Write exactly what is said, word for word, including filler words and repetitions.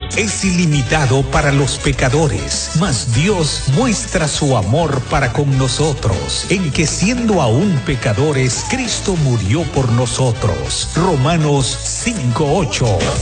es ilimitado para los pecadores, mas Dios muestra su amor para con nosotros, en que siendo aún pecadores, Cristo murió por nosotros. Romanos cinco ocho.